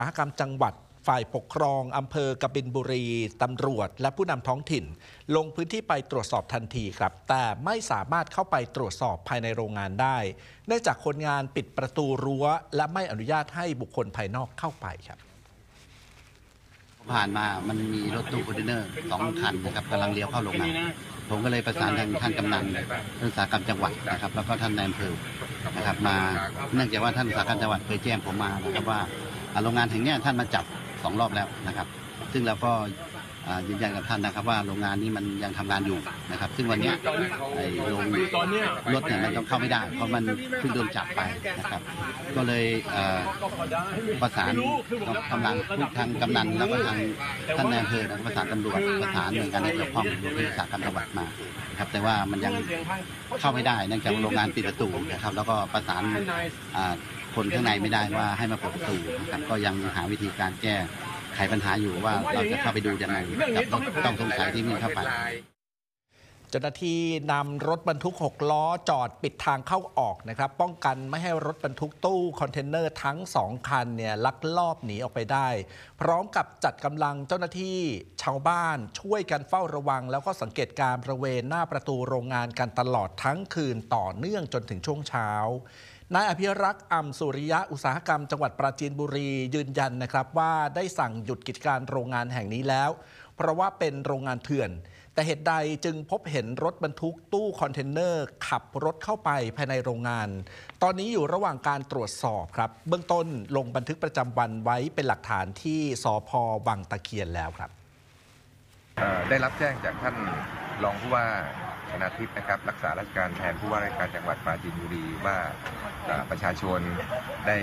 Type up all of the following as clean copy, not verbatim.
อุตสาหกรรมจังหวัดฝ่ายปกครองอำเภอกบินบุรีตำรวจและผู้นำท้องถิ่นลงพื้นที่ไปตรวจสอบทันทีครับแต่ไม่สามารถเข้าไปตรวจสอบภายในโรงงานได้เนื่องจากคนงานปิดประตูรั้วและไม่อนุญาตให้บุคคลภายนอกเข้าไปครับผ่านมามันมีรถตู้คอนเทนเนอร์2 คันนะครับกำลังเลี้ยวเข้าโรงงานผมก็เลยประสานทางท่านกำนันอุตสาหกรรมจังหวัดนะครับแล้วก็ท่านนายอำเภอนะครับมาเนื่องจากว่าท่านอุตสาหกรรมจังหวัดเคยแจ้งผมมานะครับว่าโรงงานแห่งนี้ท่านมาจับ2 รอบแล้วนะครับซึ่งเราก็ยืนยันกับท่านนะครับว่าโรงงานนี้มันยังทำงานอยู่นะครับซึ่งวันนี้โรงรถเนี่ยมันต้องเข้าไม่ได้เพราะมันเพิ่งโดนจับไปนะครับก็เลยประสานกำลังทางกำนันแล้วก็ทางท่านนายอำเภอแล้วก็ประสานตำรวจประสานหน่วยงานที่เกี่ยวข้องโรงพยาบาลอุตสาหกรรมจังหวัดมาครับแต่ว่ามันยังเข้าไม่ได้เนื่องจากโรงงานปิดประตูนะครับแล้วก็ประสานคนข้างในไม่ได้ว่าให้มาเปิดประตูนะครับก็ยังหาวิธีการแก้ไขปัญหาอยู่ว่าเราจะเข้าไปดูยังไงกับรถต้องสงสัยที่มีเข้าไปเจ้าหน้าที่นำรถบรรทุก6 ล้อจอดปิดทางเข้าออกนะครับป้องกันไม่ให้รถบรรทุกตู้คอนเทนเนอร์ทั้ง2 คันเนี่ยลักลอบหนีออกไปได้พร้อมกับจัดกำลังเจ้าหน้าที่ชาวบ้านช่วยกันเฝ้าระวังแล้วก็สังเกตการบริเวณหน้าประตูโรงงานกันตลอดทั้งคืนต่อเนื่องจนถึงช่วงเช้านายอภิรักษ์อ่ำสุริยะอุตสาหกรรมจังหวัดปราจีนบุรียืนยันนะครับว่าได้สั่งหยุดกิจการโรงงานแห่งนี้แล้วเพราะว่าเป็นโรงงานเถื่อนแต่เหตุใดจึงพบเห็นรถบรรทุกตู้คอนเทนเนอร์ขับรถเข้าไปภายในโรงงานตอนนี้อยู่ระหว่างการตรวจสอบครับเบื้องต้นลงบันทึกประจำวันไว้เป็นหลักฐานที่สภ.วังตะเคียนแล้วครับได้รับแจ้งจากท่านรองผู้ว่าชนาทิพย์นะครับรักษาราชการแทนผู้ว่าราชการจังหวัดปราจีนบุรีว่าประชาชนได้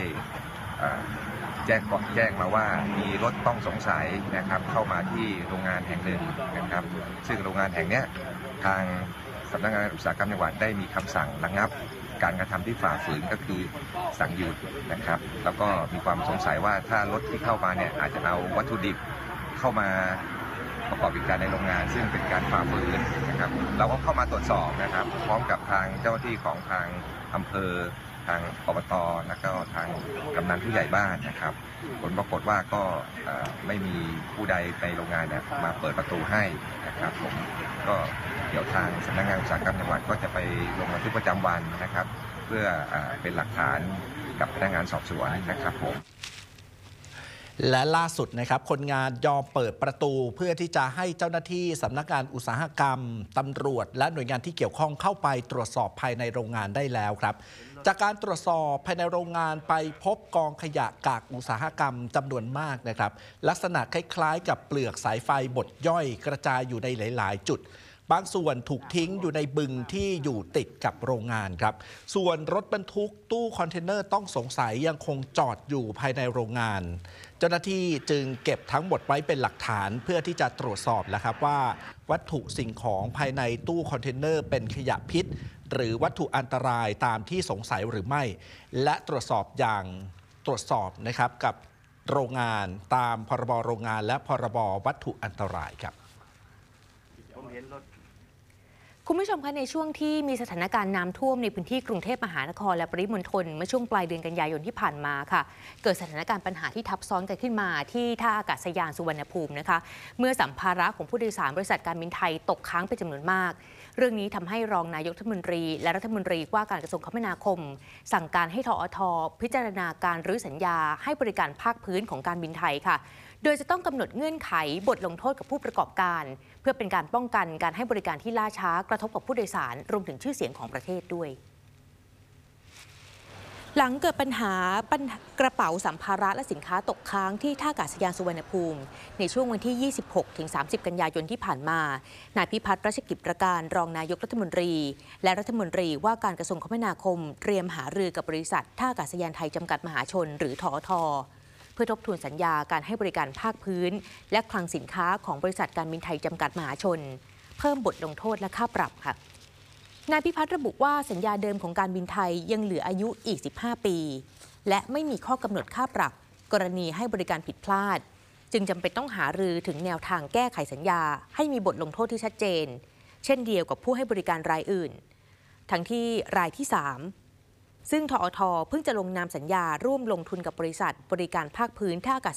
แจ้งมาว่ามีรถต้องสงสัยนะครับเข้ามาที่โรงงานแห่งหนึ่งนะครับซึ่งโรงงานแห่งนี้ทางสำนักงานอุตสาหกรรมจังหวัดได้มีคำสั่งระงับการกระทำที่ฝ่าฝืนก็คือสั่งหยุดนะครับแล้วก็มีความสงสัยว่าถ้ารถที่เข้ามาเนี่ยอาจจะเอาวัตถุดิบเข้ามาประกอบกิจการในโรงงานซึ่งเป็นการฝ่าฝืนนะครับเราก็เข้ามาตรวจสอบนะครับพร้อมกับทางเจ้าหน้าที่ของทางอำเภอทางอบต.แล้วก็ทางกำนันผู้ใหญ่บ้านนะครับผลปรากฏว่าก็ไม่มีผู้ใดในโรงงานเนี่ยมาเปิดประตูให้นะครับผมก็เดี๋ยวทางสำนักงานอุตสาหกรรมจังหวัดก็จะไปลงบันทึกประจำวันนะครับเพื่อเป็นหลักฐานกับพนักงานสอบสวนนะครับผมและล่าสุดนะครับคนงานยอมเปิดประตูเพื่อที่จะให้เจ้าหน้าที่สำนักงานอุตสาหกรรมตำรวจและหน่วยงานที่เกี่ยวข้องเข้าไปตรวจสอบภายในโรงงานได้แล้วครับจากการตรวจสอบภายในโรงงานไปพบกองขยะกากอุตสาหกรรมจำนวนมากนะครับลักษณะคล้ายๆกับเปลือกสายไฟบดย่อยกระจายอยู่ในหลายๆจุดบางส่วนถูกทิ้งอยู่ในบึงที่อยู่ติดกับโรงงานครับส่วนรถบรรทุกตู้คอนเทนเนอร์ต้องสงสัยยังคงจอดอยู่ภายในโรงงานเจ้าหน้าที่จึงเก็บทั้งหมดไว้เป็นหลักฐานเพื่อที่จะตรวจสอบแล้วครับว่าวัตถุสิ่งของภายในตู้คอนเทนเนอร์เป็นขยะพิษหรือวัตถุอันตรายตามที่สงสัยหรือไม่และตรวจสอบนะครับกับโรงงานตามพรบโรงงานและพรบวัตถุอันตรายครับคุณผู้ชมคะในช่วงที่มีสถานการณ์น้ำท่วมในพื้นที่กรุงเทพมหานครและปริมณฑลเมื่อช่วงปลายเดือนกันยายนที่ผ่านมาค่ะเกิดสถานการณ์ปัญหาที่ทับซ้อนกันขึ้นมาที่ท่าอากาศยานสุวรรณภูมินะคะเมื่อสัมภาระของผู้โดยสารบริษัทการบินไทยตกค้างเป็นจำนวนมากเรื่องนี้ทำให้รองนายกรัฐมนตรีและรัฐมนตรีว่าการกระทรวงคมนาคมสั่งการให้ทอท.พิจารณาการรื้อสัญญาให้บริการภาคพื้นของการบินไทยค่ะโดยจะต้องกำหนดเงื่อนไขบทลงโทษกับผู้ประกอบการเพื่อเป็นการป้องกันการให้บริการที่ล่าช้ากระทบกับผู้โดยสารรวมถึงชื่อเสียงของประเทศด้วยหลังเกิดปัญหากระเป๋าสัมภาระและสินค้าตกค้างที่ท่าอากาศยานสุวรรณภูมิในช่วงวันที่ 26-30 กันยายนที่ผ่านมานายพิพัฒน์รัชกิจประการรองนายกรัฐมนตรีและรัฐมนตรีว่าการกระทรวงคมนาคมเตรียมหารือกับบริษัทท่าอากาศยานไทยจำกัดมหาชนหรือทอท.เพื่อทบทวนสัญญาการให้บริการภาคพื้นและคลังสินค้าของบริษัทการบินไทยจำกัดมหาชนเพิ่มบทลงโทษและค่าปรับค่ะนายพิพัฒน์ระบุว่าสัญญาเดิมของการบินไทยยังเหลืออายุอีก15 ปีและไม่มีข้อกำหนดค่าปรับกรณีให้บริการผิดพลาดจึงจำเป็นต้องหารือถึงแนวทางแก้ไขสัญญาให้มีบทลงโทษที่ชัดเจนเช่นเดียวกับผู้ให้บริการรายอื่นทั้งที่รายที่3 ซึ่งทอทเพิ่งจะลงนามสัญญาร่วมลงทุนกับบริษัทบริการภาคพื้นท่าอากาศ